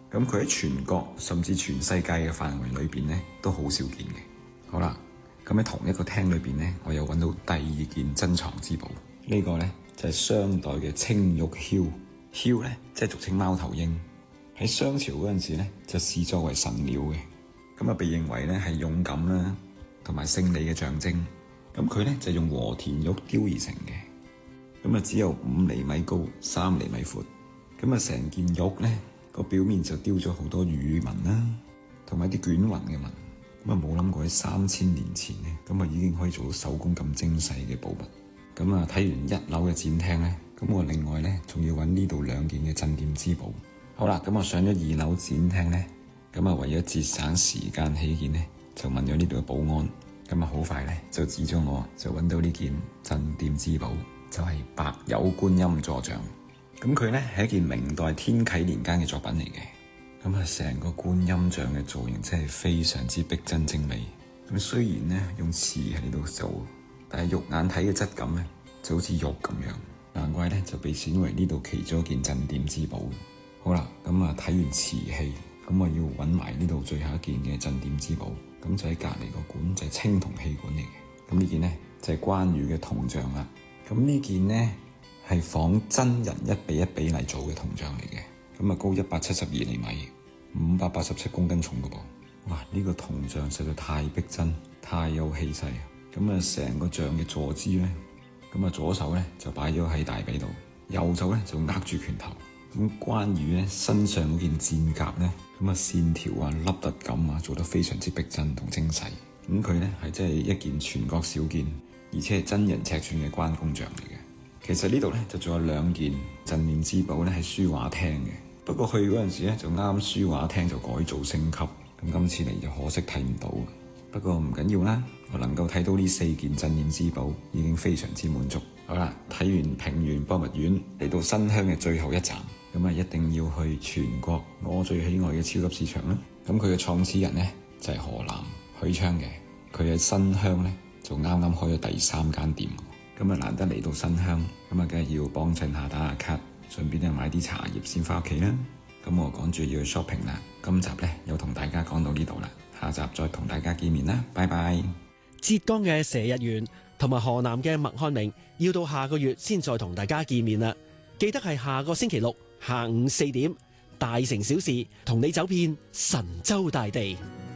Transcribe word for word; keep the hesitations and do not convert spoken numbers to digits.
咁佢喺全國甚至全世界嘅範圍裏邊咧，都好少見嘅。好啦，咁喺同一個廳裏邊咧，我又揾到第二件珍藏之寶。這個、呢個咧就係、是、商代嘅青玉簫，簫咧即係俗稱貓頭鷹。喺商朝嗰陣時咧，就視作為神鳥嘅，咁啊被認為咧係勇敢啦，同埋勝利嘅象徵。咁佢咧就用和田玉雕而成嘅，咁啊只有五厘米高，三厘米闊。咁啊成件玉咧個表面就雕咗好多羽紋啦，同埋啲捲雲嘅紋。咁啊冇諗過喺三千年前咧，咁啊已經可以做到手工咁精細嘅寶物。咁啊睇完一樓嘅展廳咧，咁我另外咧仲要揾呢度兩件嘅鎮店之寶。好啦，咁我上咗二樓展廳咧，咁啊為咗節省時間起見咧，就問咗呢度嘅保安，咁啊好快咧就指咗我就揾到呢件鎮店之寶，就係白柚觀音坐像。咁佢咧係一件明代天啟年間嘅作品嚟嘅。咁啊成個觀音像嘅造型真係非常之逼真精美。咁雖然咧用瓷喺度做，但係肉眼睇嘅質感咧就好似玉咁樣，難怪咧就被選為呢度其中一件鎮店之寶。好啦，咁啊睇完瓷器，咁我要揾埋呢度最後一件嘅鎮店之寶，咁就喺隔離個館就係青銅器館嚟嘅。咁呢件呢，就係、是、關羽嘅銅像啦。咁呢件呢，係仿真人一比一比例做嘅銅像嚟嘅，咁啊高一百七十二厘米，五百八十七公斤重嘅噃。哇！呢、這個銅像實在太逼真，太有氣勢。咁啊成個像嘅坐姿呢，咁啊左手呢，就擺咗喺大髀度，右手呢，就握住拳頭。咁關羽咧身上嗰件戰甲咧，咁啊線條啊、凹凸感啊，做得非常之逼真同精細。咁佢咧係真係一件全國少見，而且係真人尺寸嘅關公像嚟嘅。其實呢度咧就仲有兩件鎮店之寶咧係書畫廳嘅，不過去嗰陣時咧就啱書畫廳就改造升級，咁今次嚟就可惜睇唔到。不過唔緊要啦，我能夠睇到呢四件鎮店之寶已經非常之滿足。好啦，睇完平原博物園，嚟到新鄉嘅最後一站。咁啊，一定要去全國我最喜愛嘅超級市場啦！咁佢嘅創始人呢，就係、是、河南許昌嘅，佢喺新鄉呢，就啱啱開咗第三間店。咁啊難得嚟到新鄉，咁啊梗係要幫襯下打下卡，順便咧買啲茶葉先翻屋企啦。咁我趕住要去 shopping 啦。今集呢，又同大家講到呢度啦，下集再同大家見面啦，拜拜。 浙江嘅佘日元同埋河南嘅麥漢明要到下個月先再同大家見面啦，記得係下個星期六下午四點，大城小事同你走遍神州大地。